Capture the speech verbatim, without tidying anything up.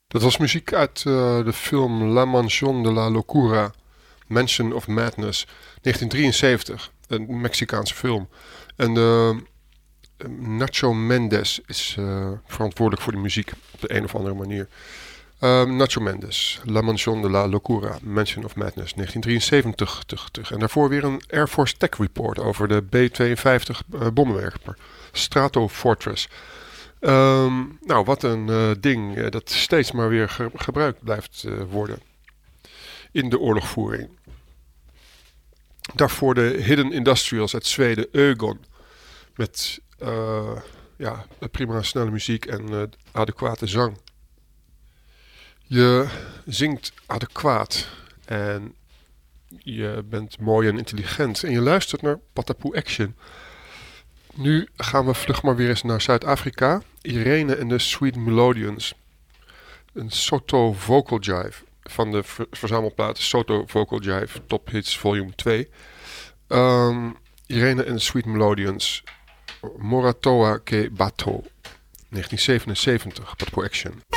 Dat was muziek uit uh, de film La Mansión de la Locura, Mansion of Madness, negentien drieënzeventig. Een Mexicaanse film. En uh, Nacho Mendes is uh, verantwoordelijk voor de muziek op de een of andere manier. Uh, Nacho Mendes, La Mansión de la Locura, Mansion of Madness, negentien drieënzeventig. Tug, tug. En daarvoor weer een Air Force Tech Report over de B tweeënvijftig uh, bommenwerper, Strato Fortress. Um, nou, wat een uh, ding uh, dat steeds maar weer ge- gebruikt blijft uh, worden in de oorlogvoering. Daarvoor de Hidden Industrials uit Zweden, Ögon. Met uh, ja, prima snelle muziek en uh, adequate zang. Je zingt adequaat en je bent mooi en intelligent. En je luistert naar Patapoe Action. Nu gaan we vlug maar weer eens naar Zuid-Afrika. Irene en de Sweet Melodians. Een Soto Vocal Jive van de ver- verzamelplaat Soto Vocal Jive Top Hits Volume twee. Um, Irene en de Sweet Melodians. Moratoa ke Bato. negentien zevenenzeventig. Patapoe Action.